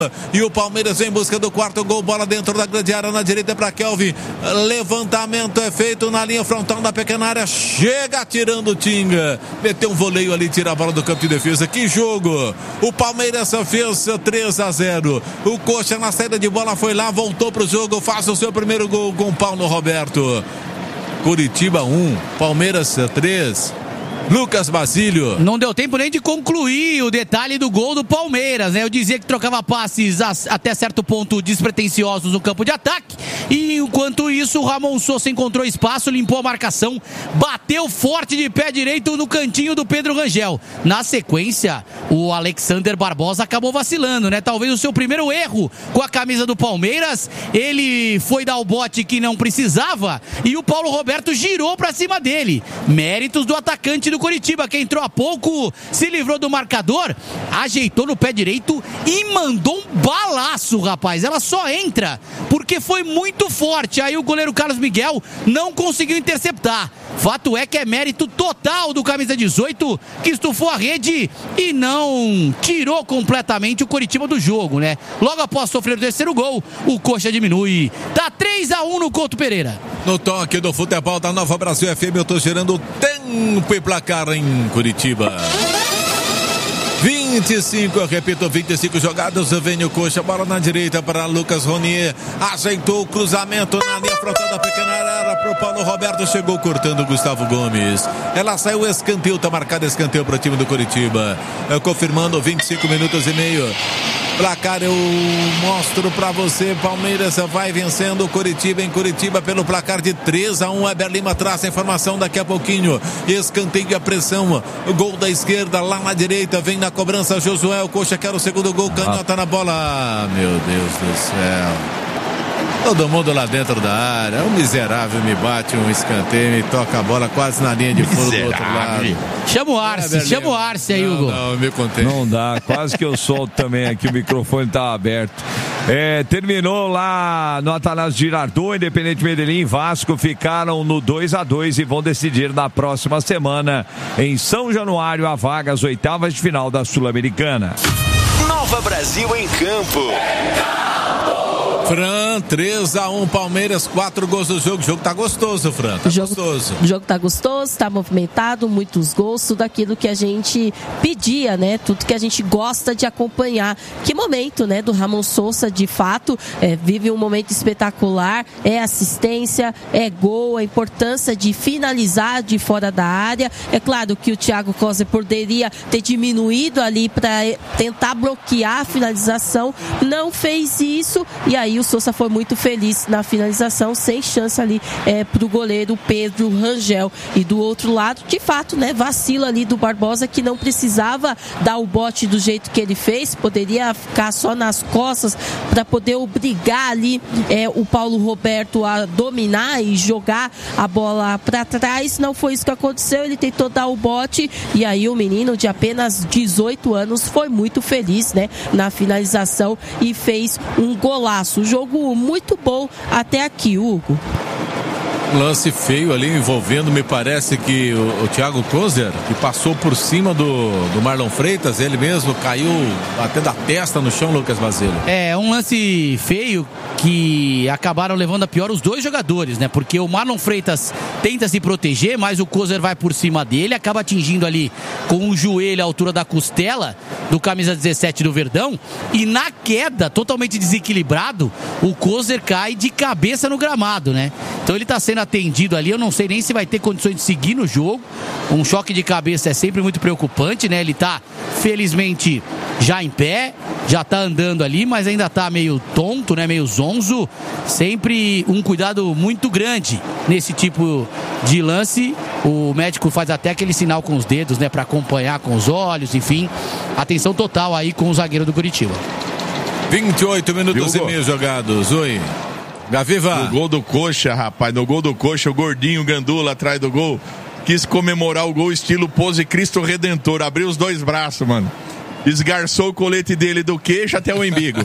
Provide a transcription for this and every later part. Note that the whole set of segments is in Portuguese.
E o Palmeiras vem em busca do quarto gol. Bola dentro da grande área, na direita para Kelvin. Levantamento é feito na linha frontal da pequena área. Chega tirando o Tinga. Meteu um voleio ali, tira a bola do campo de defesa. Que jogo! O Palmeiras fez 3-0. O Coxa na saída de bola foi lá, voltou pro jogo, faz o seu primeiro gol com o Paulo Roberto. Curitiba 1, Palmeiras 3. Lucas Basílio. Não deu tempo nem de concluir o detalhe do gol do Palmeiras, né? Eu dizia que trocava passes até certo ponto despretensiosos no campo de ataque. E enquanto isso, o Ramon Sousa encontrou espaço, limpou a marcação, bateu forte de pé direito no cantinho do Pedro Rangel. Na sequência, o Alexander Barbosa acabou vacilando, né? Talvez o seu primeiro erro com a camisa do Palmeiras. Ele foi dar o bote que não precisava e o Paulo Roberto girou pra cima dele. Méritos do atacante do Curitiba, que entrou há pouco, se livrou do marcador, ajeitou no pé direito e mandou um balaço, rapaz. Ela só entra porque foi muito forte. Aí o goleiro Carlos Miguel não conseguiu interceptar. Fato é que é mérito total do camisa 18, que estufou a rede e não tirou completamente o Curitiba do jogo, né? Logo após sofrer o terceiro gol, o Coxa diminui. Tá 3-1 no Couto Pereira. No toque do futebol da Nova Brasil FM, eu tô gerando tempo e placar em Curitiba. 25, eu repito, 25 jogados. Vem o Coxa, bola na direita para Lucas Ronier. Ajeitou o cruzamento na linha frontal da pequena área para o Paulo Roberto. Chegou cortando o Gustavo Gomes. Ela saiu escanteio, tá marcado escanteio para o time do Curitiba. Confirmando 25 minutos e meio. Placar eu mostro pra você. Palmeiras vai vencendo o Curitiba em Curitiba pelo placar de 3-1. Eber Lima traz a informação daqui a pouquinho. Escanteio, a pressão. O gol da esquerda lá na direita. Vem na cobrança Josué. O Coxa quer o segundo gol. Canhota na bola. Ah, meu Deus do céu. Todo mundo lá dentro da área. O miserável me bate um escanteio e toca a bola quase na linha de fundo do outro lado. Chama o Arce aí, Hugo. Não, me contei. Não dá, quase que eu solto também aqui, o microfone tá aberto. Terminou lá no Atanásio Girardot, Independente Medellín e Vasco ficaram no 2-2 e vão decidir na próxima semana em São Januário a vaga às oitavas de final da Sul-Americana. Nova Brasil em campo. Fran, 3-1, Palmeiras, 4 gols do jogo. O jogo tá gostoso, Fran. Tá gostoso. O jogo tá gostoso, tá movimentado, muitos gols, tudo aquilo que a gente pedia, né? Tudo que a gente gosta de acompanhar. Que momento, né? Do Ramon Sousa, de fato, vive um momento espetacular. É assistência, é gol, a importância de finalizar de fora da área. É claro que o Thiago Coser poderia ter diminuído ali para tentar bloquear a finalização. Não fez isso e aí o Sousa foi muito feliz na finalização, sem chance ali pro goleiro Pedro Rangel. E do outro lado, de fato, né, vacila ali do Barbosa, que não precisava dar o bote do jeito que ele fez, poderia ficar só nas costas para poder obrigar ali o Paulo Roberto a dominar e jogar a bola para trás. Não foi isso que aconteceu, ele tentou dar o bote e aí o menino de apenas 18 anos foi muito feliz, né, na finalização e fez um golaço. Jogo muito bom até aqui, Hugo. Lance feio ali envolvendo, me parece que o Thiago Coser, que passou por cima do Marlon Freitas, ele mesmo caiu batendo a testa no chão, Lucas Basílio. É um lance feio que acabaram levando a pior os dois jogadores, né? Porque o Marlon Freitas tenta se proteger, mas o Coser vai por cima dele, acaba atingindo ali com o joelho à altura da costela do camisa 17 do Verdão, e na queda, totalmente desequilibrado, o Coser cai de cabeça no gramado, né? Então ele tá sendo atendido ali, eu não sei nem se vai ter condições de seguir no jogo. Um choque de cabeça é sempre muito preocupante, né? Ele tá, felizmente, já em pé, já tá andando ali, mas ainda tá meio tonto, né? Meio zonzo. Sempre um cuidado muito grande nesse tipo de lance. O médico faz até aquele sinal com os dedos, né? Pra acompanhar com os olhos, enfim. Atenção total aí com o zagueiro do Curitiba. 28 minutos e meio jogados. Oi. Gaviva. No gol do Coxa, rapaz, no gol do Coxa, o gordinho Gandula atrás do gol quis comemorar o gol estilo pose Cristo Redentor, abriu os dois braços, mano, esgarçou o colete dele do queixo até o umbigo.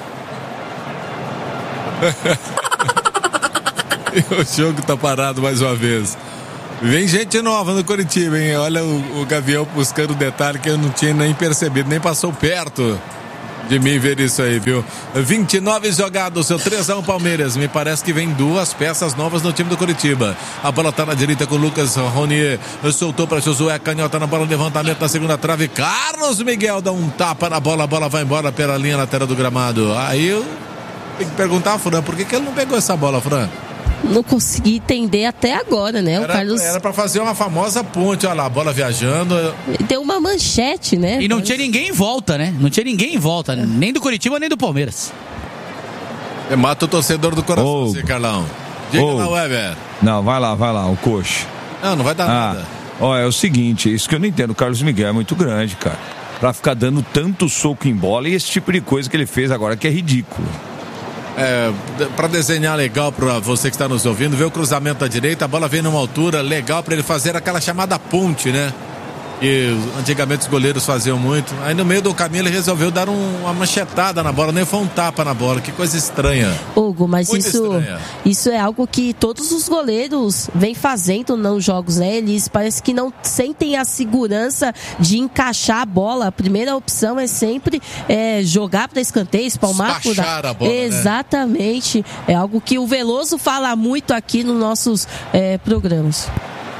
E o jogo tá parado mais uma vez. Vem gente nova no Curitiba, hein? Olha o Gavião buscando detalhe que eu não tinha nem percebido, nem passou perto de mim ver isso aí, viu? 29 jogados, seu 3-1 Palmeiras. Me parece que vem 2 peças novas no time do Curitiba. A bola tá na direita com o Lucas Ronier. Soltou para Josué, canhota na bola, levantamento na segunda trave. Carlos Miguel dá um tapa na bola, a bola vai embora pela linha lateral do gramado. Aí eu tenho que perguntar ao Fran, por que ele não pegou essa bola, Fran? Não consegui entender até agora, né? O Carlos era pra fazer uma famosa ponte, olha lá, a bola viajando. Deu uma manchete, né? E não tinha ninguém em volta, né? Não tinha ninguém em volta, nem do Curitiba, nem do Palmeiras. Mata o torcedor do coração, você, Carlão. Diga lá, Weber. Não, vai lá, o coxa. Não vai dar nada. Ó, é o seguinte, isso que eu não entendo, o Carlos Miguel é muito grande, cara. Pra ficar dando tanto soco em bola e esse tipo de coisa que ele fez agora que é ridículo. Para desenhar legal para você que está nos ouvindo, ver o cruzamento à direita, a bola vem numa altura legal para ele fazer aquela chamada ponte, né? Que antigamente os goleiros faziam muito. Aí no meio do caminho ele resolveu dar uma machetada na bola, nem foi um tapa na bola. Que coisa estranha. Hugo, mas isso é algo que todos os goleiros vêm fazendo nos jogos, né? Eles parece que não sentem a segurança de encaixar a bola. A primeira opção é sempre jogar para escanteio, espalmar por a bola, exatamente. Né? É algo que o Veloso fala muito aqui nos nossos programas.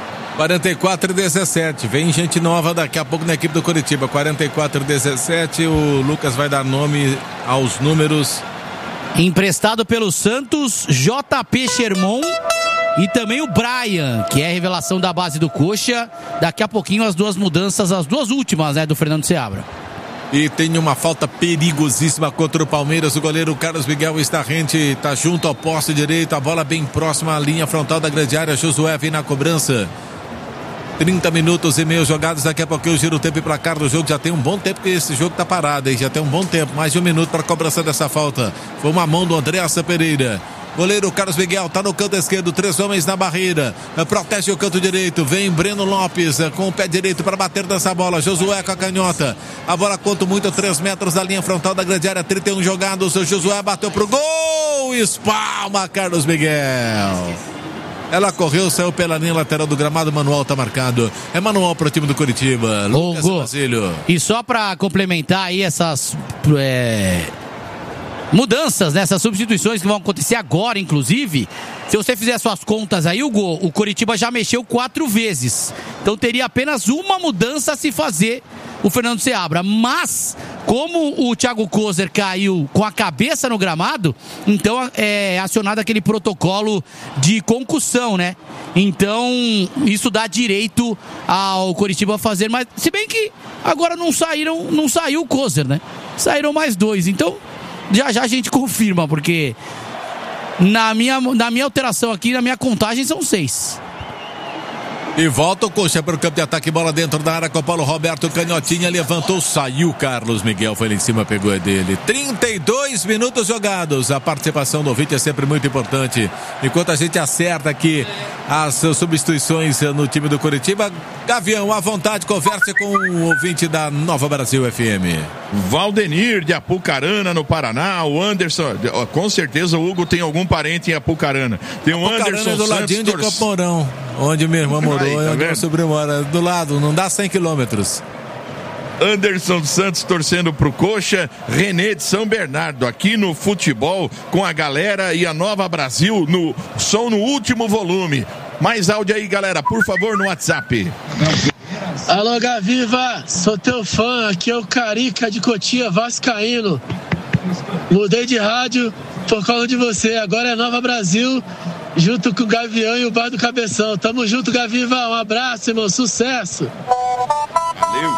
44-17, vem gente nova daqui a pouco na equipe do Curitiba. 44-17, o Lucas vai dar nome aos números. Emprestado pelo Santos, JP Sherman e também o Brian, que é a revelação da base do Coxa. Daqui a pouquinho as 2 mudanças, as 2 últimas, né, do Fernando Seabra. E tem uma falta perigosíssima contra o Palmeiras. O goleiro Carlos Miguel está rente, está junto ao poste direito, a bola bem próxima à linha frontal da grande área. Josué vem na cobrança. 30 minutos e meio jogados, daqui a pouco eu giro o tempo e placar do jogo. Já tem um bom tempo que esse jogo tá parado, hein? Já tem um bom tempo, mais de 1 minuto para a cobrança dessa falta. Foi uma mão do Andréassa Pereira. Goleiro Carlos Miguel tá no canto esquerdo, 3 homens na barreira, protege o canto direito, vem Breno Lopes com o pé direito para bater dessa bola. Josué com a canhota, a bola conta muito, 3 metros da linha frontal da grande área, 31 jogados. O Josué bateu pro gol, espalma Carlos Miguel. Ela correu, saiu pela linha lateral do gramado, manual tá marcado. É manual pro time do Curitiba. Lucas Basílio. E só pra complementar aí essas mudanças, né, essas substituições que vão acontecer agora, inclusive, se você fizer suas contas aí, Hugo, o Curitiba já mexeu 4 vezes. Então teria apenas uma mudança a se fazer o Fernando Seabra. Mas, como o Thiago Kozer caiu com a cabeça no gramado, então é acionado aquele protocolo de concussão, né? Então, isso dá direito ao Curitiba fazer mais. Se bem que agora não saiu o Kozer, né? Saíram mais 2. Então, já a gente confirma, porque na minha alteração aqui, na minha contagem, são 6. E volta o Coxa para o campo de ataque, bola dentro da área com o Paulo Roberto, canhotinha, levantou, saiu Carlos Miguel, foi lá em cima, pegou a dele. 32 minutos jogados, a participação do ouvinte é sempre muito importante. Enquanto a gente acerta aqui as substituições no time do Curitiba, Gavião, à vontade, converse com o ouvinte da Nova Brasil FM. Valdenir de Apucarana, no Paraná. O Anderson, com certeza o Hugo tem algum parente em Apucarana. Tem o Anderson do ladinho de Campo Mourão, onde minha irmã morou. Tá, onde meu sobrinho mora, do lado, não dá 100 quilômetros. Anderson Santos torcendo pro Coxa. Renê de São Bernardo, aqui no futebol com a galera e a Nova Brasil no som no último volume. Mais áudio aí, galera, por favor, no WhatsApp. Alô, Gaviva, sou teu fã, aqui é o Carica de Cotia, vascaíno. Mudei de rádio por causa de você, agora é Nova Brasil, junto com o Gavião e o Bar do Cabeção. Tamo junto, Gaviva, um abraço, irmão, sucesso. Valeu.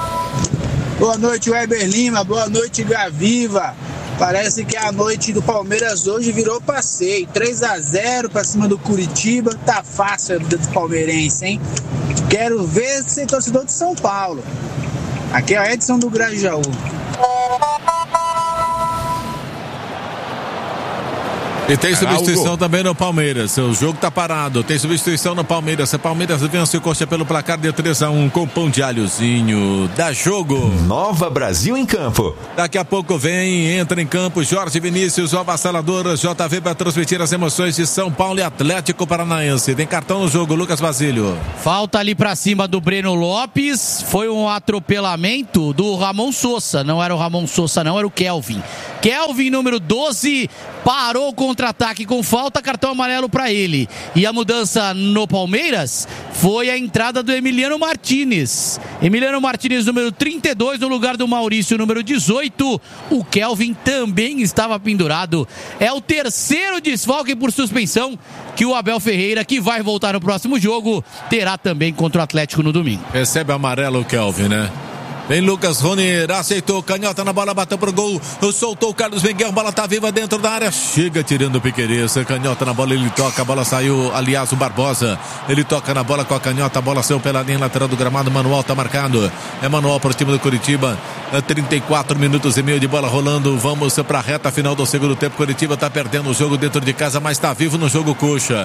Boa noite, Weber Lima, boa noite, Gaviva. Parece que a noite do Palmeiras hoje virou passeio. 3-0 pra cima do Curitiba. Tá fácil a vida do palmeirense, hein? Quero ver ser torcedor de São Paulo. Aqui é o Edson do Grajaú. E tem substituição também no Palmeiras. O jogo tá parado. Tem substituição no Palmeiras. O Palmeiras vence o Coxa pelo placar de 3-1 com pão de alhozinho. Dá jogo. Nova Brasil em campo. Daqui a pouco entra em campo Jorge Vinícius, o avassalador JV para transmitir as emoções de São Paulo e Atlético Paranaense. Tem cartão no jogo, Lucas Basílio. Falta ali pra cima do Breno Lopes. Foi um atropelamento do Ramon Sosa. Não era o Ramon Sosa, não, era o Kelvin. Kelvin, número 12, parou o contra-ataque com falta, cartão amarelo para ele. E a mudança no Palmeiras foi a entrada do Emiliano Martínez. Emiliano Martínez, número 32, no lugar do Maurício, número 18. O Kelvin também estava pendurado. É o terceiro desfalque por suspensão que o Abel Ferreira, que vai voltar no próximo jogo, terá também contra o Atlético no domingo. Recebe amarelo o Kelvin, né? Vem Lucas Ronier, aceitou, canhota na bola, bateu pro gol, soltou o Carlos Miguel, bola tá viva dentro da área, chega tirando o Piquerez, canhota na bola, ele toca, a bola saiu, aliás, o Barbosa, ele toca na bola com a canhota, a bola saiu pela linha lateral do gramado, manual tá marcado, é manual pro time do Curitiba, 34 minutos e meio de bola rolando, vamos pra reta final do segundo tempo, Curitiba tá perdendo o jogo dentro de casa, mas tá vivo no jogo coxa,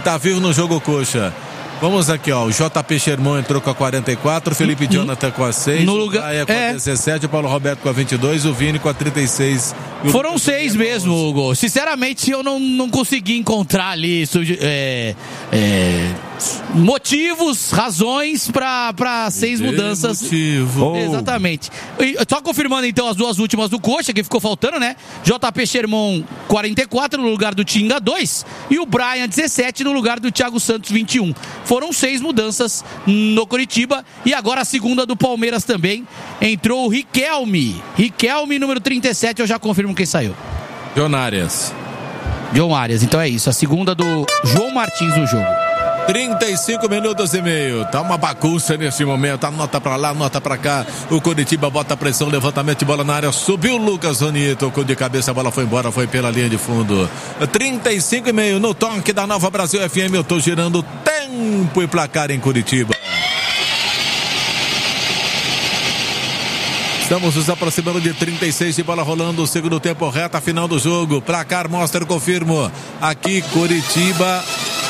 Vamos aqui, ó. O JP Sherman entrou com a 44, Felipe Jonathan com a 6, no lugar, o com a 17, o Paulo Roberto com a 22, o Vini com a 36. Foram 6 mesmo, Hugo. Sinceramente, eu não consegui encontrar ali motivos, razões para 6 mudanças. Exatamente. E, só confirmando então as duas últimas do Coxa, que ficou faltando, né? JP Sherman 44 no lugar do Tinga 2 e o Brian 17 no lugar do Thiago Santos 21. Foram 6 mudanças no Curitiba e agora a segunda do Palmeiras também. Entrou o Riquelme, número 37, eu já confirmo quem saiu. John Arias. Então é isso, a segunda do João Martins no jogo. 35 minutos e meio, tá uma bagunça nesse momento, anota pra lá, anota pra cá, o Curitiba bota pressão, levantamento de bola na área, subiu o Lucas Ronier, tocou de cabeça, a bola foi embora, foi pela linha de fundo. 35 e meio no toque da Nova Brasil FM, eu tô girando tempo e placar em Curitiba. Estamos nos aproximando de 36 de bola rolando, o segundo tempo, reta final do jogo, placar mostra, confirmo, aqui Curitiba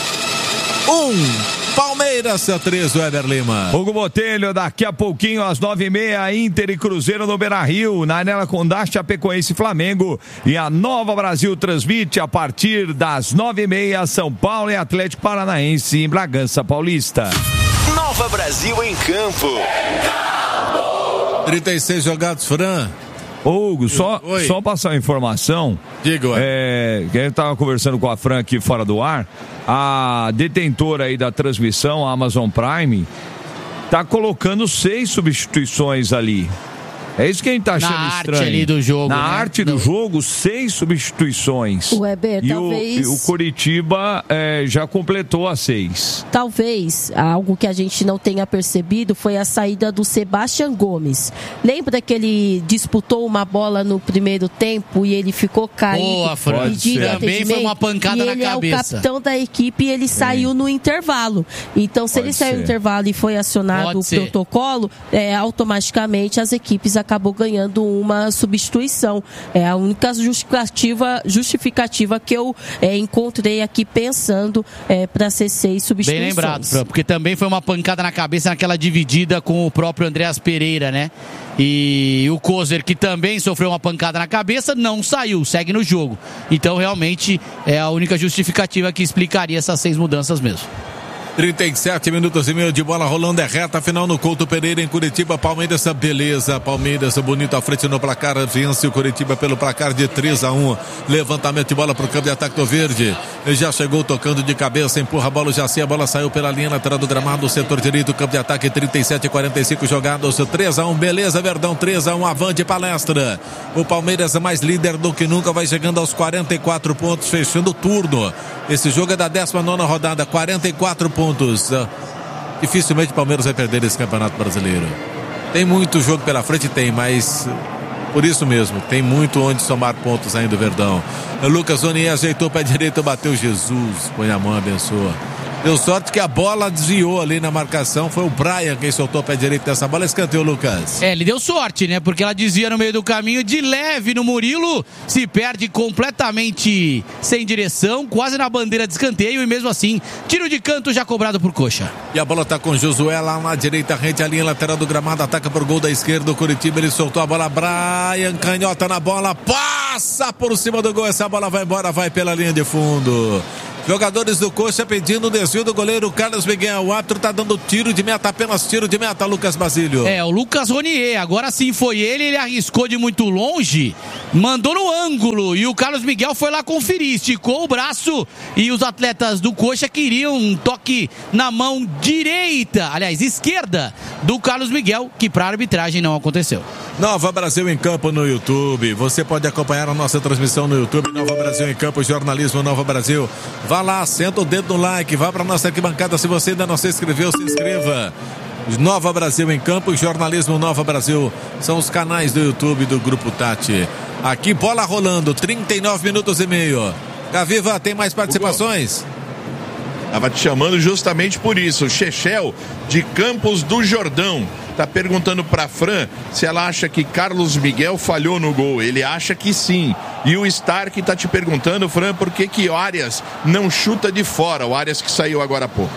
1, Palmeiras 3, Weber Lima. Hugo Botelho, daqui a pouquinho às 9h30, Inter e Cruzeiro no Beira-Rio, na Arena Condá, Chapecoense e Flamengo, e a Nova Brasil transmite a partir das 9h30, São Paulo e Atlético Paranaense em Bragança Paulista. Nova Brasil em campo. 36 jogados, Fran. Hugo, só passar uma informação. Diga, que a gente estava conversando com a Fran aqui fora do ar. A detentora aí da transmissão, a Amazon Prime, tá colocando 6 substituições ali. É isso que a gente tá achando estranho. Na arte ali do jogo. Na arte do jogo, 6 substituições. Weber, talvez... o Curitiba já completou as 6. Talvez algo que a gente não tenha percebido foi a saída do Sebastião Gomes. Lembra que ele disputou uma bola no primeiro tempo e ele ficou caído? Boa, Fran. Também foi uma pancada na cabeça. Ele é o capitão da equipe e ele saiu no intervalo. Então, se ele saiu no intervalo e foi acionado o protocolo, automaticamente as equipes acabou ganhando uma substituição. É a única justificativa que eu encontrei aqui pensando para ser 6 substituições. Bem lembrado, Fran, porque também foi uma pancada na cabeça naquela dividida com o próprio Andreas Pereira, né? E o Kozer, que também sofreu uma pancada na cabeça, não saiu, segue no jogo. Então, realmente, é a única justificativa que explicaria essas 6 mudanças mesmo. 37 minutos e meio de bola rolando, é reta final no Couto Pereira em Curitiba. Palmeiras, beleza, Palmeiras bonito à frente no placar, vence o Curitiba pelo placar de 3-1. Levantamento de bola pro campo de ataque do Verde, já chegou tocando de cabeça, empurra a bola, já sei, a bola saiu pela linha lateral do gramado, setor direito, campo de ataque, 37-45 jogados, 3-1, beleza, Verdão, 3-1, avante palestra. O Palmeiras mais líder do que nunca, vai chegando aos 44 pontos, fechando o turno. Esse jogo é da 19ª rodada, 44 pontos. Dificilmente o Palmeiras vai perder esse Campeonato Brasileiro. Tem muito jogo pela frente, mas por isso mesmo, tem muito onde somar pontos ainda o Verdão. Lucas Ronier ajeitou o pé direito, bateu, Jesus, põe a mão, abençoa. Deu sorte que a bola desviou ali na marcação. Foi o Brian quem soltou o pé direito dessa bola. Escanteio, Lucas. Ele deu sorte, né? Porque ela desvia no meio do caminho, de leve no Murilo, se perde completamente sem direção, quase na bandeira de escanteio, e mesmo assim, tiro de canto já cobrado por Coxa. E a bola tá com Josué lá na direita, rente à linha lateral do gramado, ataca pro gol da esquerda do Curitiba, ele soltou a bola, Brian canhota na bola, passa por cima do gol, essa bola vai embora, vai pela linha de fundo. Jogadores do Coxa pedindo o desvio do goleiro Carlos Miguel. O árbitro tá dando tiro de meta, apenas tiro de meta, Lucas Basílio. O Lucas Ronier, agora sim foi ele arriscou de muito longe, mandou no ângulo e o Carlos Miguel foi lá conferir, esticou o braço e os atletas do Coxa queriam um toque na mão direita, aliás, esquerda do Carlos Miguel, que pra arbitragem não aconteceu. Nova Brasil em Campo no YouTube. Você pode acompanhar a nossa transmissão no YouTube. Nova Brasil em Campo, jornalismo Nova Brasil. Vá lá, senta o dedo no like, vá para nossa arquibancada. Se você ainda não se inscreveu, se inscreva. Nova Brasil em Campo, jornalismo Nova Brasil. São os canais do YouTube do Grupo Tati. Aqui, bola rolando, 39 minutos e meio. Gaviva, tem mais participações? Estava te chamando justamente por isso. Chechel, de Campos do Jordão, tá perguntando pra Fran se ela acha que Carlos Miguel falhou no gol. Ele acha que sim. E o Stark tá te perguntando, Fran, por que o Arias não chuta de fora? O Arias que saiu agora há pouco.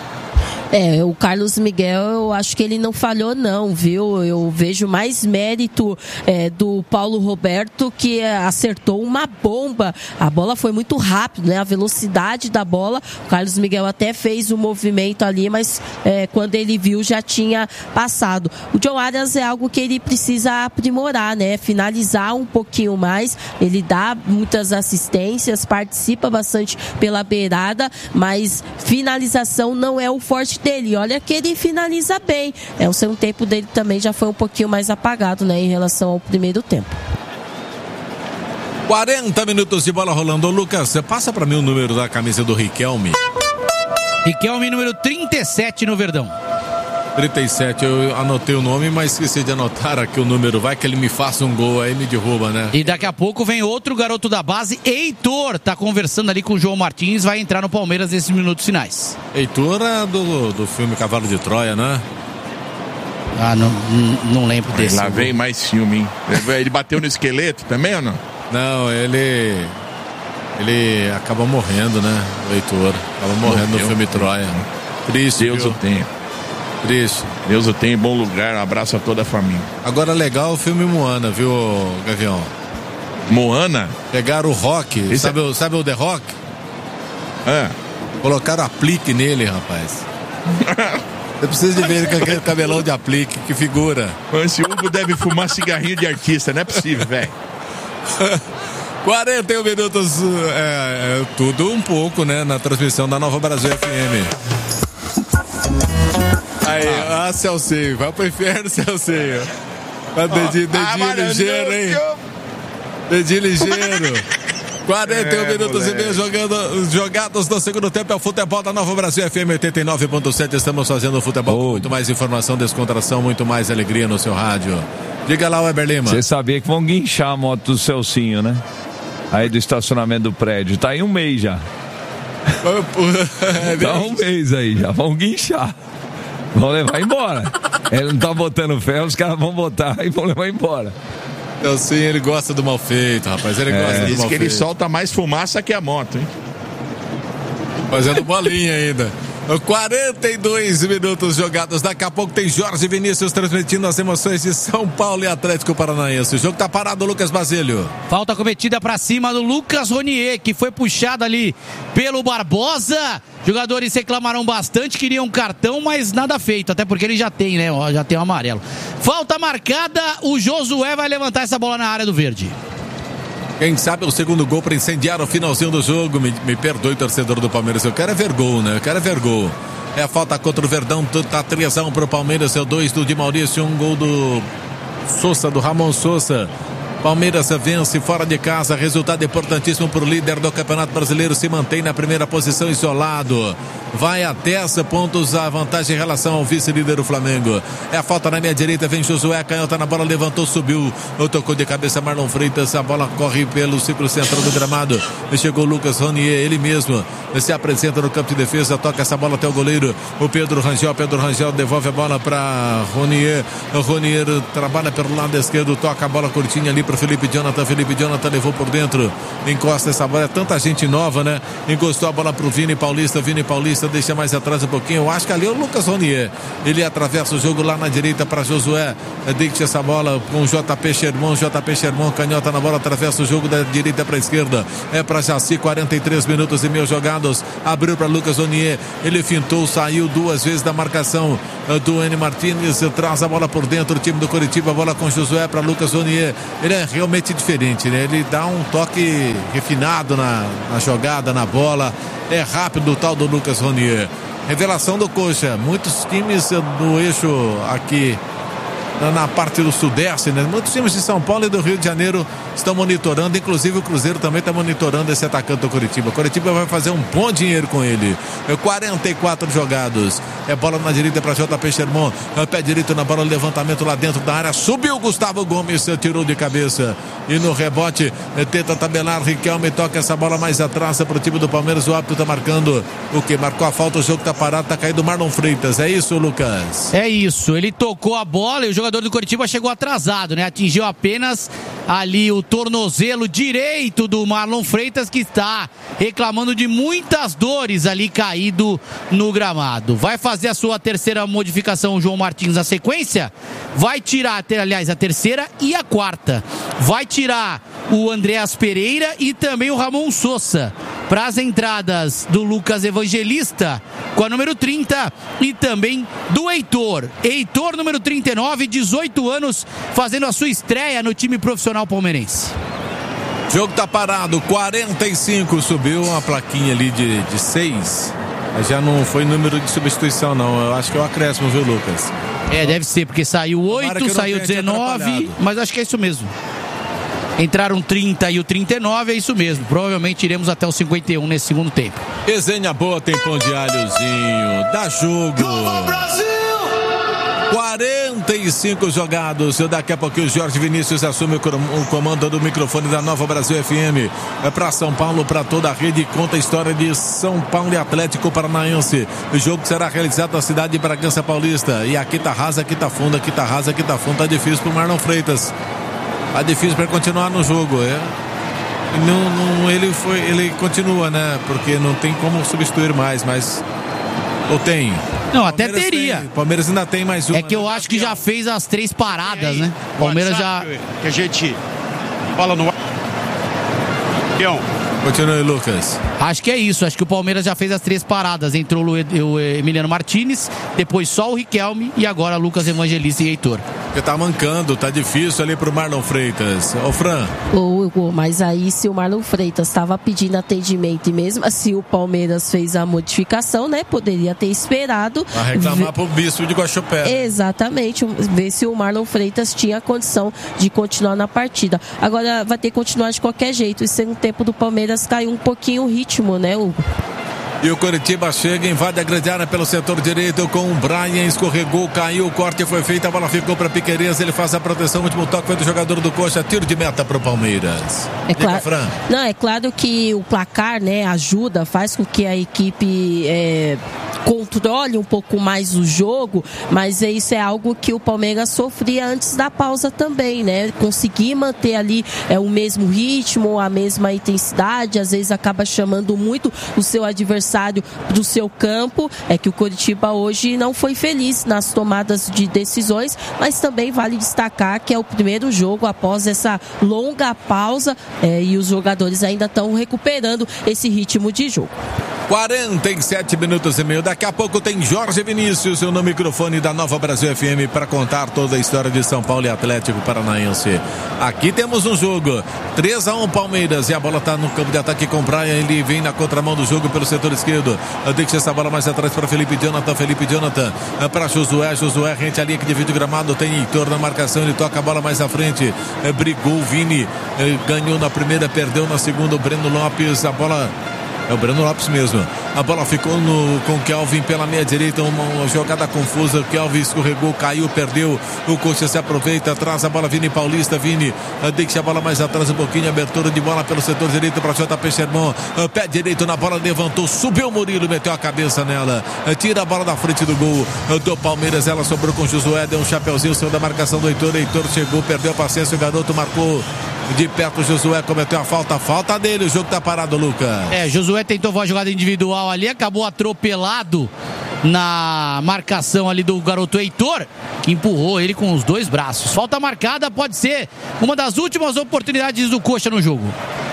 O Carlos Miguel, eu acho que ele não falhou não, viu? Eu vejo mais mérito do Paulo Roberto, que acertou uma bomba. A bola foi muito rápida, né? A velocidade da bola, o Carlos Miguel até fez o movimento ali, mas quando ele viu já tinha passado. O John Arias é algo que ele precisa aprimorar, né? Finalizar um pouquinho mais, ele dá muitas assistências, participa bastante pela beirada, mas finalização não é o forte dele. Olha que ele finaliza bem. O segundo tempo dele também já foi um pouquinho mais apagado, né, em relação ao primeiro tempo. 40 minutos de bola rolando. Lucas, você passa para mim o número da camisa do Riquelme. Riquelme, número 37 no Verdão. 37, eu anotei o nome, mas esqueci de anotar aqui o número. Vai que ele me faça um gol aí, me derruba, né? E daqui a pouco vem outro garoto da base, Heitor, tá conversando ali com o João Martins, vai entrar no Palmeiras nesses minutos finais. Heitor é do filme Cavalo de Troia, né? Não lembro desse. Lá vem mais filme, hein? Ele bateu no esqueleto também ou não? Não, ele acaba morrendo, né? O Heitor acaba morrendo no filme Troia. Triste, Deus o tenha. Triste. Deus o tenha em bom lugar, um abraço a toda a família. Agora legal o filme Moana, viu, Gavião? Moana? Pegaram o Rock, sabe o The Rock? Colocaram aplique nele, rapaz. Você precisa de ver ele com aquele cabelão de aplique, que figura. Esse Hugo deve fumar cigarrinho de artista, não é possível, velho. 41 minutos, tudo um pouco, né, na transmissão da Nova Brasil FM. Aí, Celcinho, vai pro inferno, Celcinho. Dedinho ligeiro, hein? Dedinho ligeiro. 41 minutos e meio jogados no segundo tempo. É o futebol da Nova Brasil FM 89.7. Estamos fazendo o futebol com muito mais informação, descontração, muito mais alegria no seu rádio. Diga lá, Weber Lima. Você sabia que vão guinchar a moto do Celcinho, né? Aí do estacionamento do prédio. Tá aí um mês já. Tá um mês aí, já vão guinchar. Vão levar embora. Ele não tá botando fé, os caras vão botar e vão levar embora. Então sim, ele gosta do mal feito, rapaz. Ele gosta do mal feito. Diz que ele solta mais fumaça que a moto, hein? Fazendo bolinha ainda. 42 minutos jogados. Daqui a pouco tem Jorge Vinícius transmitindo as emoções de São Paulo e Atlético Paranaense. O jogo tá parado, Lucas Basílio. Falta cometida pra cima do Lucas Ronier, que foi puxado ali pelo Barbosa. Jogadores reclamaram bastante, queriam um cartão, mas nada feito, até porque ele já tem, né? Já tem o amarelo. Falta marcada, o Josué vai levantar essa bola na área do verde. Quem sabe o segundo gol para incendiar o finalzinho do jogo. Me perdoe, torcedor do Palmeiras. Eu quero é ver gol, né? Eu quero é ver gol. É a falta contra o Verdão. Tá 3-1 pro Palmeiras. É o 2 do Di Maurício. Um gol do Sousa, do Ramon Sousa. Palmeiras vence fora de casa, resultado importantíssimo para o líder do Campeonato Brasileiro, se mantém na primeira posição isolado. Vai a 10 pontos a vantagem em relação ao vice-líder do Flamengo. É a falta na minha direita, vem Josué, canhota na bola, levantou, subiu, tocou de cabeça Marlon Freitas, a bola corre pelo círculo central do gramado. Chegou Lucas Ronier, ele mesmo se apresenta no campo de defesa, toca essa bola até o goleiro, o Pedro Rangel devolve a bola para Ronier. Ronier trabalha pelo lado esquerdo, toca a bola curtinha ali para Felipe Jonathan levou por dentro, encosta essa bola, é tanta gente nova, né? Encostou a bola pro Vini Paulista, deixa mais atrás um pouquinho, eu acho que ali é o Lucas Ronier, ele atravessa o jogo lá na direita para Josué, deixa essa bola com o JP Sherman, canhota na bola, atravessa o jogo da direita para a esquerda, é para Jaci, 43 minutos e meio jogados, abriu para Lucas Ronier, ele fintou, saiu duas vezes da marcação do N. Martins, traz a bola por dentro, o time do Coritiba, a bola com Josué para Lucas Ronier, ele é realmente diferente, né? Ele dá um toque refinado na jogada, na bola, é rápido o tal do Lucas Ronier. Revelação do Coxa, muitos times do eixo aqui na parte do sudeste, né? Muitos times de São Paulo e do Rio de Janeiro estão monitorando, inclusive o Cruzeiro também está monitorando esse atacante do Coritiba. O Coritiba vai fazer um bom dinheiro com ele. 44 jogados, é bola na direita para JP Sherman, pé direito na bola, levantamento lá dentro da área, subiu Gustavo Gomes, tirou de cabeça e no rebote tenta tabelar Riquelme, toca essa bola mais atrás para o time do Palmeiras. O árbitro está marcando o que? Marcou a falta, o jogo está parado, está caído Marlon Freitas, é isso, Lucas? É isso, ele tocou a bola e o jogador do Coritiba chegou atrasado, né? Atingiu apenas ali o tornozelo direito do Marlon Freitas, que está reclamando de muitas dores ali caído no gramado. Vai fazer a sua terceira modificação o João Martins na sequência, vai tirar, aliás, a terceira e a quarta, vai tirar o Andreas Pereira e também o Ramon Sousa para as entradas do Lucas Evangelista com a número 30 e também do Heitor, número 39, 18 anos, fazendo a sua estreia no time profissional palmeirense. O jogo tá parado, 45, subiu uma plaquinha ali de 6, já não foi número de substituição não, eu acho que é o acréscimo, viu, Lucas? Deve ser, porque saiu 8, saiu 19, mas acho que é isso mesmo. Entraram 30 e o 39, é isso mesmo. Provavelmente iremos até o 51 nesse segundo tempo. Resenha boa, tem pão de alhozinho. Dá jogo. 45 jogados. Daqui a pouquinho o Jorge Vinícius assume o comando do microfone da Nova Brasil FM. É para São Paulo, para toda a rede. Conta a história de São Paulo e Atlético Paranaense. O jogo será realizado na cidade de Bragança Paulista. E aqui tá rasa, aqui tá fundo, aqui tá rasa, aqui tá fundo. Tá difícil pro Marlon Freitas. Tá difícil para continuar no jogo, ele continua, né? Porque não tem como substituir mais, mas ou tem? Não, até teria. O Palmeiras ainda tem mais uma. É que eu acho que já fez as 3 paradas, né? O Palmeiras já. Que a gente fala no. Continue, Lucas. Acho que é isso, acho que o Palmeiras já fez as 3 paradas. Entrou o Emiliano Martínez, depois só o Riquelme e agora Lucas Evangelista e Heitor. Porque tá mancando, tá difícil ali pro Marlon Freitas. Ô, Fran. Mas aí se o Marlon Freitas estava pedindo atendimento e mesmo assim o Palmeiras fez a modificação, né? Poderia ter esperado. Vai reclamar pro Bispo de Guaxupé. Exatamente, ver se o Marlon Freitas tinha condição de continuar na partida. Agora vai ter que continuar de qualquer jeito. E sem o tempo do Palmeiras caiu um pouquinho o ritmo, né, Hugo? E o Coritiba chega, invade a grande área pelo setor direito com o Brian, escorregou, caiu, o corte foi feito, a bola ficou para Piquerez, ele faz a proteção, o último toque foi do jogador do Coxa, tiro de meta para o Palmeiras. É claro que o placar, né, ajuda, faz com que a equipe controle um pouco mais o jogo, mas isso é algo que o Palmeiras sofria antes da pausa também, né? Conseguir manter ali o mesmo ritmo, a mesma intensidade, às vezes acaba chamando muito o seu adversário do seu campo. É que o Coritiba hoje não foi feliz nas tomadas de decisões, mas também vale destacar que é o primeiro jogo após essa longa pausa e os jogadores ainda estão recuperando esse ritmo de jogo. 47 minutos e meio. Daqui a pouco tem Jorge Vinícius no microfone da Nova Brasil FM para contar toda a história de São Paulo e Atlético Paranaense. Aqui temos um jogo 3-1 Palmeiras e a bola está no campo de ataque com o Brian. Ele vem na contramão do jogo pelo setor esquerdo. Deixa essa bola mais atrás para Felipe Jonathan para Josué rente ali que divide o gramado. Tem Heitor na marcação, ele toca a bola mais à frente. Brigou o Vini, ganhou na primeira, perdeu na segunda. O Breno Lopes, a bola... É o Breno Lopes mesmo. A bola ficou com o Kelvin pela meia direita. Uma jogada confusa. O Kelvin escorregou, caiu, perdeu. O Coxa se aproveita, traz a bola. Vini Paulista. Vini deixa a bola mais atrás um pouquinho. Abertura de bola pelo setor direito para JP Sherman. Pé direito na bola, levantou, subiu o Murilo, meteu a cabeça nela. Tira a bola da frente do gol do Palmeiras. Ela sobrou com o Josué. Deu um chapeuzinho, saiu da marcação do Heitor. Heitor chegou, perdeu a paciência. O garoto marcou de perto. O Josué cometeu a falta dele. O jogo tá parado, Lucas. Josué tentou uma jogada individual ali, acabou atropelado na marcação ali do garoto Heitor, que empurrou ele com os dois braços. Falta marcada, pode ser uma das últimas oportunidades do Coxa no jogo.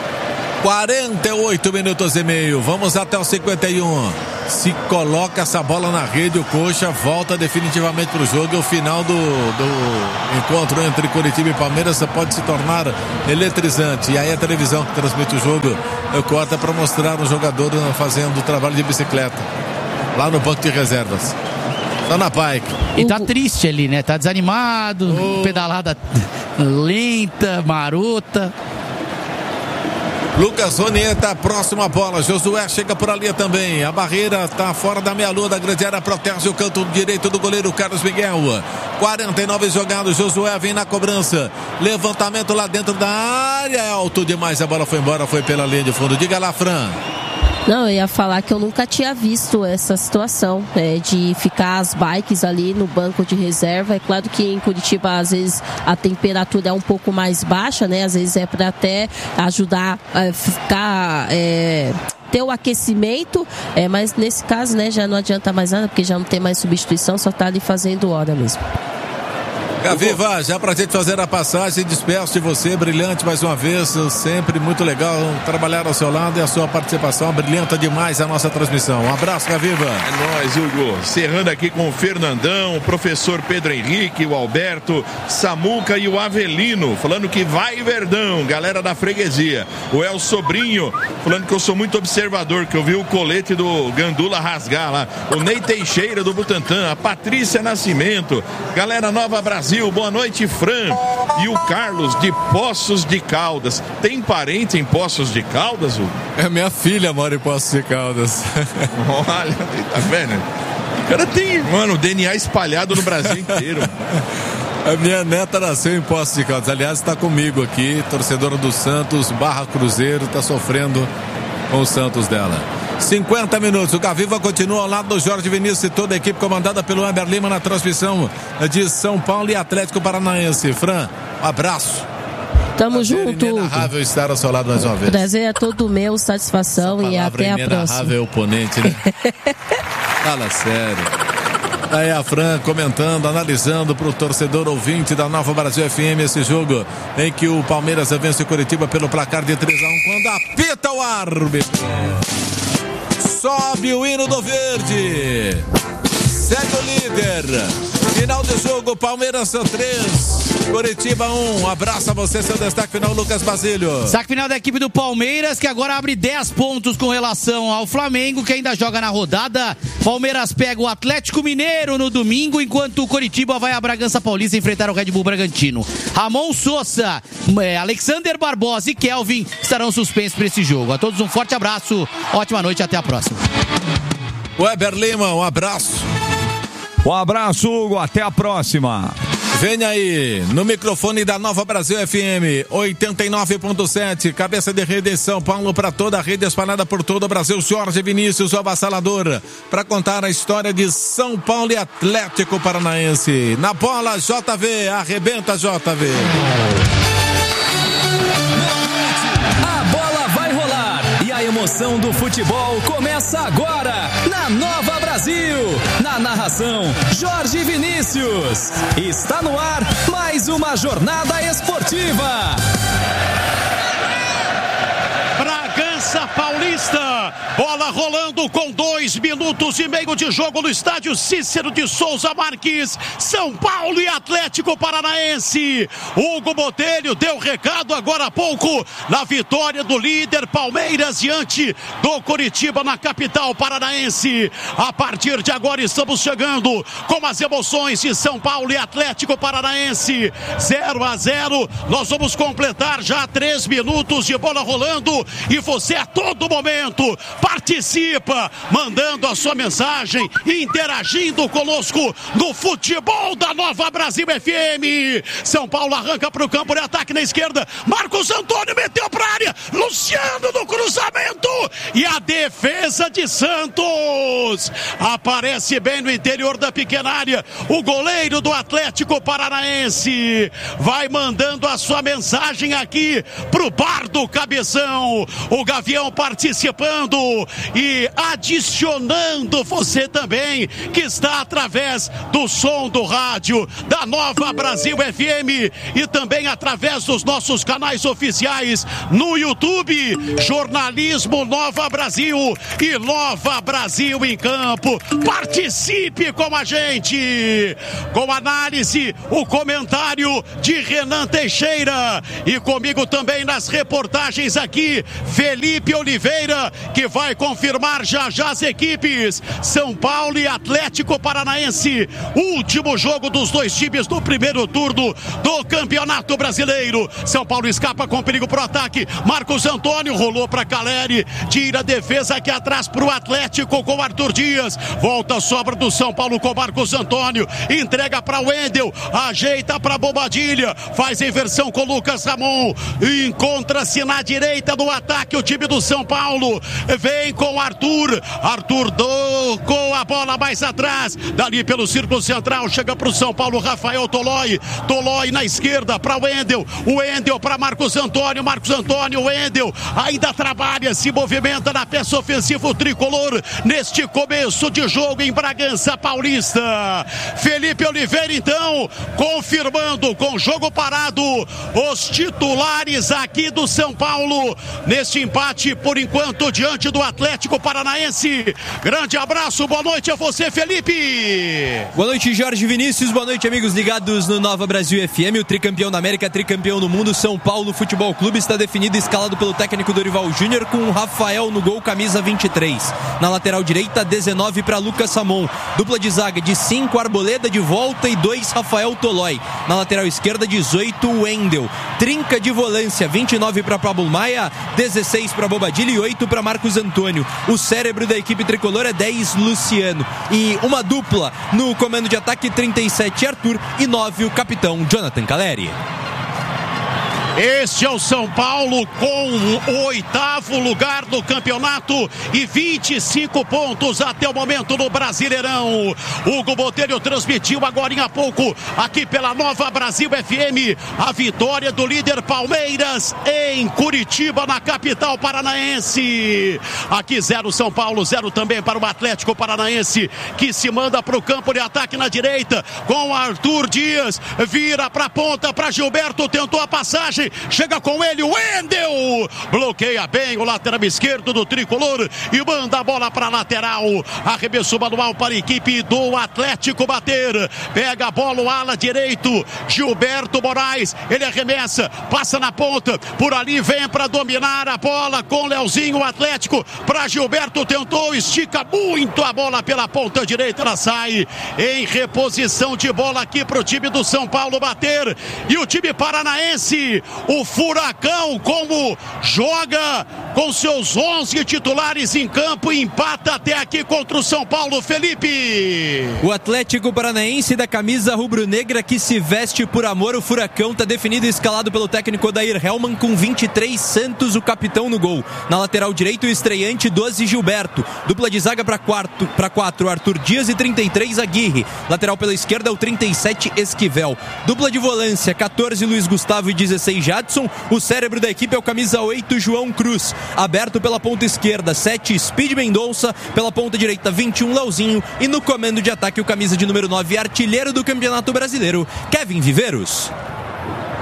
48 minutos e meio, vamos até o 51. Se coloca essa bola na rede, o Coxa volta definitivamente para o jogo. E o final do encontro entre Coritiba e Palmeiras pode se tornar eletrizante. E aí a televisão que transmite o jogo corta para mostrar um jogador fazendo o trabalho de bicicleta lá no banco de reservas. Só na bike. E tá triste ali, né? Tá desanimado, pedalada lenta, marota. Lucas Ronier tá próximo à bola. Josué chega por ali também. A barreira tá fora da meia-lua da grande área. Protege o canto direito do goleiro Carlos Miguel. 49 jogados. Josué vem na cobrança. Levantamento lá dentro da área. É alto demais. A bola foi embora. Foi pela linha de fundo. Diga lá, Fran. Não, eu ia falar que eu nunca tinha visto essa situação de ficar as bikes ali no banco de reserva. É claro que em Curitiba às vezes a temperatura é um pouco mais baixa, né? Às vezes é para até ajudar a ficar... ter o aquecimento, mas nesse caso, né, já não adianta mais nada, porque já não tem mais substituição, só tá ali fazendo hora mesmo. Gaviva, já pra gente fazer a passagem, despeço de você, brilhante mais uma vez, sempre muito legal trabalhar ao seu lado e a sua participação brilhanta demais a nossa transmissão. Um abraço, Gaviva. É nóis, Hugo. Cerrando aqui com o Fernandão, o professor Pedro Henrique, o Alberto, Samuca e o Avelino, falando que vai Verdão, galera da freguesia. O El Sobrinho, falando que eu sou muito observador, que eu vi o colete do Gandula rasgar lá. O Ney Teixeira do Butantã, a Patrícia Nascimento, galera Nova Brasil. Boa noite, Fran. E o Carlos de Poços de Caldas. Tem parente em Poços de Caldas, Hugo? Minha filha mora em Poços de Caldas. Olha, tá vendo? O cara tem, mano, o DNA espalhado no Brasil inteiro. A minha neta nasceu em Poços de Caldas. Aliás, está comigo aqui, torcedora do Santos, /Cruzeiro, está sofrendo com o Santos dela. 50 minutos, o Gaviva continua ao lado do Jorge Vinícius e toda a equipe comandada pelo Amber Lima na transmissão de São Paulo e Atlético Paranaense. Fran, um abraço. Tamo junto. Inenarrável estar ao seu lado mais uma vez. Prazer é todo meu, satisfação e até a próxima. Inenarrável oponente, né? Fala sério. Aí a Fran comentando, analisando para o torcedor ouvinte da Nova Brasil FM esse jogo em que o Palmeiras vence o Coritiba pelo placar de 3-1 quando apita o árbitro. Sobe o hino do verde. Segue o líder. Final do jogo, Palmeiras 3, Coritiba 1. Abraço a você, seu destaque final, Lucas Basílio. Destaque final da equipe do Palmeiras, que agora abre 10 pontos com relação ao Flamengo, que ainda joga na rodada. Palmeiras pega o Atlético Mineiro no domingo, enquanto o Coritiba vai a Bragança Paulista enfrentar o Red Bull Bragantino. Ramon Sousa, Alexander Barbosa e Kelvin estarão suspensos para esse jogo. A todos um forte abraço, ótima noite, até a próxima. Weber Lima, um abraço. Um abraço, Hugo, até a próxima. Vem aí, no microfone da Nova Brasil FM 89.7, cabeça de rede em São Paulo para toda a rede espalhada por todo o Brasil, Jorge Vinícius, o avassalador, para contar a história de São Paulo e Atlético Paranaense. Na bola, JV, arrebenta JV. A bola vai rolar e a emoção do futebol começa agora na Nova Brasil. Na narração, Jorge Vinícius. Está no ar mais uma jornada esportiva. Bragança Paulista bola rolando com 2 minutos e meio de jogo no estádio Cícero de Souza Marques, São Paulo e Atlético Paranaense. Hugo Botelho deu recado agora há pouco na vitória do líder Palmeiras diante do Coritiba na capital paranaense. A partir de agora estamos chegando com as emoções de São Paulo e Atlético Paranaense, 0-0. Nós vamos completar já 3 minutos de bola rolando e você a todo momento participa, mandando a sua mensagem, interagindo conosco no futebol da Nova Brasil FM. São Paulo arranca para o campo de ataque na esquerda, Marcos Antônio meteu para a área, Luciano no cruzamento e a defesa de Santos aparece bem no interior da pequena área. O goleiro do Atlético Paranaense vai mandando a sua mensagem aqui pro bar do Cabeção. O Gavião participando e adicionando você também que está através do som do rádio da Nova Brasil FM e também através dos nossos canais oficiais no YouTube, Jornalismo Nova Brasil e Nova Brasil em Campo. Participe com a gente, com análise, o comentário de Renan Teixeira e comigo também nas reportagens aqui, Felipe Oliveira, que vai confirmar já as equipes. São Paulo e Atlético Paranaense, último jogo dos dois times do primeiro turno do Campeonato Brasileiro. São Paulo escapa com perigo pro ataque, Marcos Antônio rolou para Caleri, tira a defesa aqui atrás pro Atlético com Arthur Dias, volta a sobra do São Paulo com Marcos Antônio, entrega para Wendel, ajeita para Bobadilha, faz inversão com Lucas Ramon, encontra-se na direita do ataque o time do São Paulo, vem com Arthur com a bola mais atrás, dali pelo círculo central, chega para o São Paulo, Rafael Tolói na esquerda para Wendel para Marcos Antônio, Wendel ainda trabalha, se movimenta na peça ofensiva o tricolor neste começo de jogo em Bragança Paulista. Felipe Oliveira então confirmando com jogo parado os titulares aqui do São Paulo neste empate por enquanto diante do Atlético Paranaense. Grande abraço, boa noite a você, Felipe. Boa noite, Jorge Vinícius, boa noite, amigos ligados no Nova Brasil FM. O tricampeão da América, tricampeão no mundo, São Paulo Futebol Clube está definido e escalado pelo técnico Dorival Júnior com o Rafael no gol, camisa 23. Na lateral direita, 19 para Lucas Ramon. Dupla de zaga de 5, Arboleda de volta e 2, Rafael Tolói. Na lateral esquerda, 18, Wendel. Trinca de volância, 29 para Pablo Maia, 16 para Bobadilha e 8 para Marcos Antônio. O cérebro da equipe tricolor é 10, Luciano. E uma dupla no comando de ataque, 37, Arthur e 9, o capitão Jonathan Caleri. Este é o São Paulo com o 8º lugar do campeonato e 25 pontos até o momento no Brasileirão. Hugo Botelho transmitiu agora há pouco aqui pela Nova Brasil FM a vitória do líder Palmeiras em Curitiba, na capital paranaense. Aqui 0 São Paulo, 0 também para o Atlético Paranaense, que se manda para o campo de ataque na direita com Arthur Dias, vira para a ponta para Gilberto, tentou a passagem, chega com ele, o Wendel bloqueia bem o lateral esquerdo do tricolor e manda a bola para a lateral. Arremesso manual para a equipe do Atlético bater, pega a bola o ala direito, Gilberto Moraes, ele arremessa, passa na ponta, por ali vem para dominar a bola com Leozinho, o Atlético para Gilberto, tentou, estica muito a bola pela ponta direita, ela sai em reposição de bola aqui para o time do São Paulo bater. E o time paranaense, o Furacão, como joga com seus 11 titulares em campo, empata até aqui contra o São Paulo, Felipe. O Atlético Paranaense da camisa rubro-negra que se veste por amor, o Furacão está definido e escalado pelo técnico Odair Hellmann com 23, Santos, o capitão no gol. Na lateral direito, o estreante 12, Gilberto. Dupla de zaga para 4, Arthur Dias e 33, Aguirre. Lateral pela esquerda, o 37, Esquivel. Dupla de volância, 14, Luiz Gustavo e 16, Jadson. O cérebro da equipe é o camisa 8, João Cruz. Aberto pela ponta esquerda, 7, Speed Mendonça. Pela ponta direita, 21, Leozinho. E no comando de ataque, o camisa de número 9, artilheiro do Campeonato Brasileiro, Kevin Viveiros.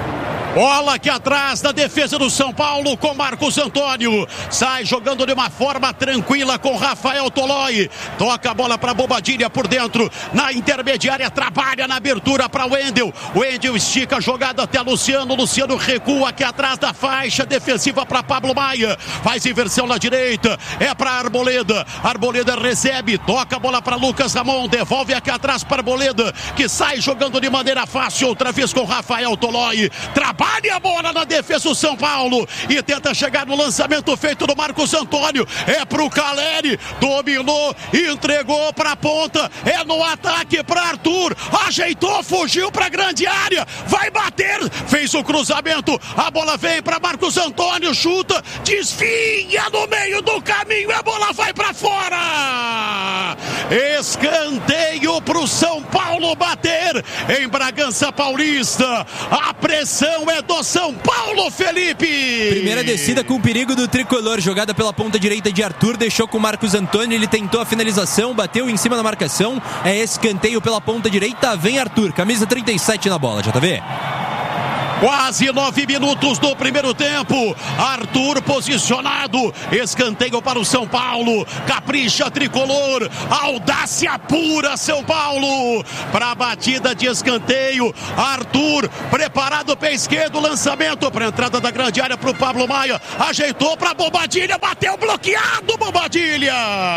Bola aqui atrás da defesa do São Paulo com Marcos Antônio. Sai jogando de uma forma tranquila com Rafael Tolói. Toca a bola para Bobadilha por dentro. Na intermediária, trabalha na abertura para Wendel. Wendel estica a jogada até Luciano. Luciano recua aqui atrás da faixa defensiva para Pablo Maia. Faz inversão na direita. É para Arboleda. Arboleda recebe. Toca a bola para Lucas Ramon. Devolve aqui atrás para Arboleda, que sai jogando de maneira fácil. Outra vez com Rafael Tolói. Trabalha a bola na defesa do São Paulo e tenta chegar no lançamento feito do Marcos Antônio. É pro Caleri, dominou, entregou pra ponta, é no ataque pra Arthur, ajeitou, fugiu pra grande área, vai bater, fez o cruzamento, a bola vem pra Marcos Antônio, chuta, desvia no meio do caminho, a bola vai pra fora. Escanteio pro São Paulo bater em Bragança Paulista. A pressão é do São Paulo, Felipe. Primeira descida com o perigo do tricolor, jogada pela ponta direita de Arthur, deixou com o Marcos Antônio, ele tentou a finalização, bateu em cima da marcação, é escanteio pela ponta direita, vem Arthur, camisa 37 na bola, JV. Quase 9 minutos do primeiro tempo. Arthur posicionado. Escanteio para o São Paulo. Capricha tricolor. Audácia pura São Paulo. Para a batida de escanteio. Arthur preparado pé esquerdo. Lançamento para a entrada da grande área para o Pablo Maia. Ajeitou para Bobadilha. Bateu bloqueado Bobadilha.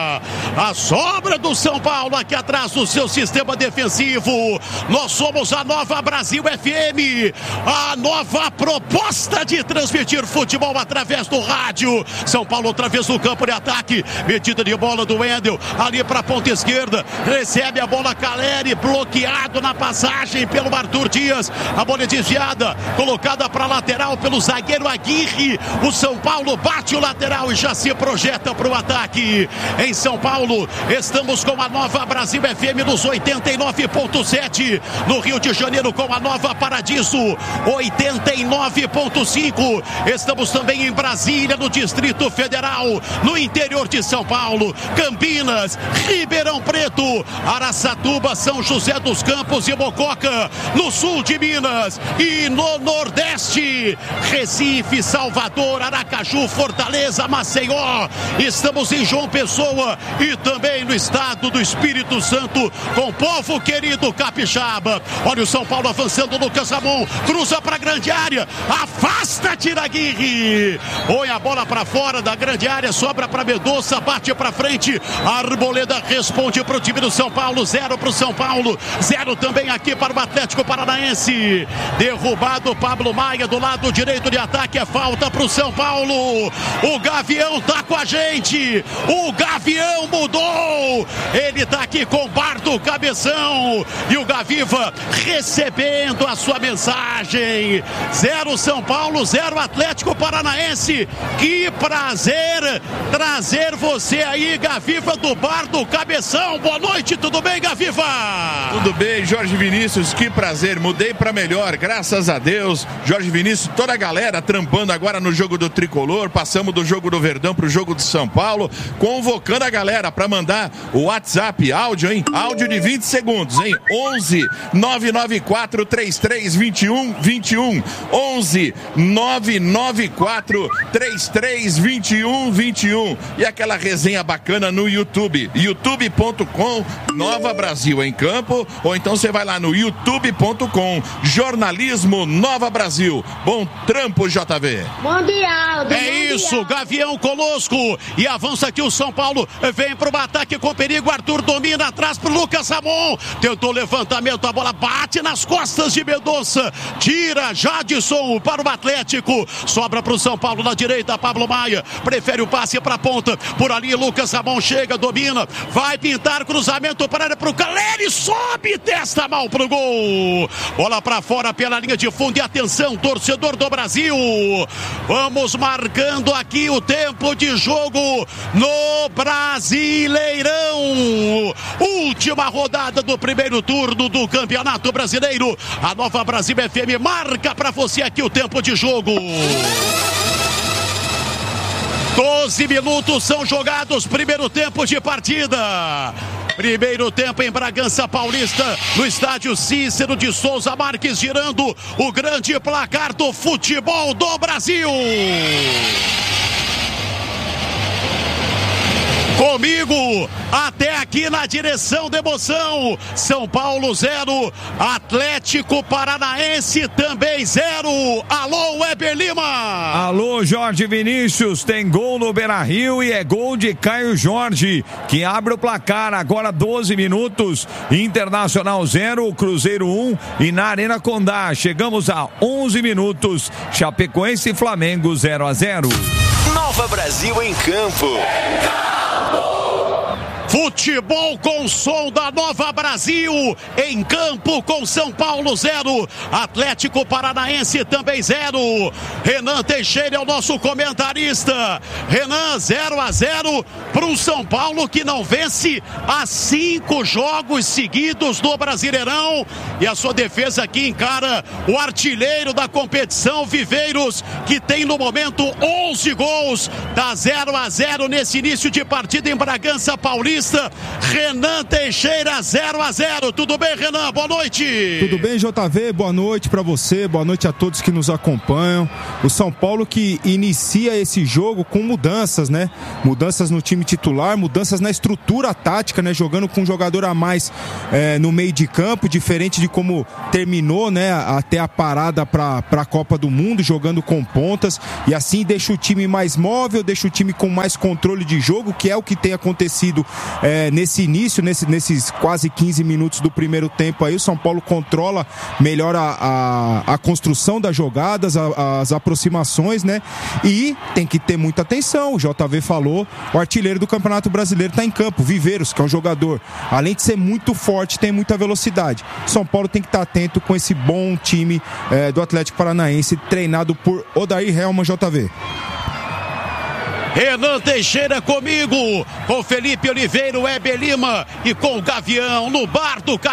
A sobra do São Paulo aqui atrás do seu sistema defensivo. Nós somos a Nova Brasil FM. A nova proposta de transmitir futebol através do rádio. São Paulo outra vez no campo de ataque. Metida de bola do Wendel. Ali para a ponta esquerda. Recebe a bola Caleri. Bloqueado na passagem pelo Arthur Dias. A bola é desviada. Colocada para a lateral pelo zagueiro Aguirre. O São Paulo bate o lateral e já se projeta para o ataque. Em São Paulo, estamos com a Nova Brasil FM nos 89.7. No Rio de Janeiro com a Nova Paradiso 89.5. Estamos também em Brasília, no Distrito Federal, no interior de São Paulo, Campinas, Ribeirão Preto, Araçatuba, São José dos Campos e Mococa, no sul de Minas e no Nordeste, Recife, Salvador, Aracaju, Fortaleza, Maceió. Estamos em João Pessoa e também no estado do Espírito Santo, com o povo querido capixaba. Olha o São Paulo avançando, Lucas Ramon, cruza para a grande área, afasta Tiraguirre, põe a bola para fora da grande área, sobra para Mendonça, bate para frente, Arboleda responde para o time do São Paulo, 0 para o São Paulo, 0 também aqui para o Atlético Paranaense. Derrubado Pablo Maia do lado direito de ataque, é falta para o São Paulo. O Gavião tá com a gente, o Gavião mudou, ele tá aqui com o Bardo Cabeção e o Gaviva recebendo a sua mensagem. 0 São Paulo, 0 Atlético Paranaense. Que prazer trazer você aí, Gaviva, do Bar do Cabeção. Boa noite, tudo bem, Gaviva? Tudo bem, Jorge Vinícius, que prazer, mudei pra melhor, graças a Deus. Jorge Vinícius, toda a galera trampando agora no jogo do Tricolor, passamos do jogo do Verdão pro jogo do São Paulo, convocando a galera pra mandar o WhatsApp, áudio, hein? Áudio de 20 segundos, hein? 11 994 33 21 21. 11 994 33 21 21. E aquela resenha bacana no YouTube, youtube.com Nova Brasil em Campo, ou então você vai lá no youtube.com Jornalismo Nova Brasil. Bom trampo, JV. Mundial. Isso, Gavião conosco e avança aqui o São Paulo, vem pro ataque com perigo, Arthur domina atrás pro Lucas Ramon, tentou levantamento, a bola bate nas costas de Mendonça, tira Jadson para o Atlético, sobra pro São Paulo na direita, Pablo Maia prefere o passe pra ponta, por ali Lucas Ramon chega, domina, vai pintar cruzamento para área pro Caleri, sobe, testa mal pro gol, bola pra fora pela linha de fundo e atenção, torcedor do Brasil, vamos marcando aqui o tempo de jogo no Brasileirão, última rodada do primeiro turno do Campeonato Brasileiro. A Nova Brasil FM marca para você aqui o tempo de jogo. 12 minutos são jogados, primeiro tempo de partida. Primeiro tempo em Bragança Paulista, no estádio Cícero de Souza Marques, girando o grande placar do futebol do Brasil. Comigo, até aqui na direção da emoção, São Paulo 0, Atlético Paranaense também 0. Alô, Weber Lima. Alô, Jorge Vinícius, tem gol no Beira-Rio e é gol de Caio Jorge, que abre o placar, agora 12 minutos, Internacional 0, Cruzeiro 1 e na Arena Condá, chegamos a 11 minutos, Chapecoense e Flamengo 0-0. Nova Brasil em campo. Futebol com som da Nova Brasil, em campo com São Paulo 0, Atlético Paranaense também 0. Renan Teixeira é o nosso comentarista. Renan, 0-0 para o São Paulo, que não vence há 5 jogos seguidos no Brasileirão. E a sua defesa aqui encara o artilheiro da competição, Viveiros, que tem no momento 11 gols. Tá 0-0 nesse início de partida em Bragança Paulista. Renan Teixeira, 0-0. Tudo bem, Renan? Boa noite. Tudo bem, JV? Boa noite para você, boa noite a todos que nos acompanham. O São Paulo que inicia esse jogo com mudanças, né? Mudanças no time titular, mudanças na estrutura tática, né? Jogando com um jogador a mais no meio de campo, diferente de como terminou, né? Até a parada para a Copa do Mundo, jogando com pontas, e assim deixa o time mais móvel, deixa o time com mais controle de jogo, que é o que tem acontecido nesse início, nesses quase 15 minutos do primeiro tempo aí. O São Paulo controla melhor a construção das jogadas, as aproximações, né? E tem que ter muita atenção, o JV falou, o artilheiro do Campeonato Brasileiro está em campo, Viveiros, que é um jogador, além de ser muito forte, tem muita velocidade. São Paulo tem que estar atento com esse bom time do Atlético Paranaense, treinado por Odair Helman, JV. Renan Teixeira comigo, com Felipe Oliveira, Weber Lima e com o Gavião no bar do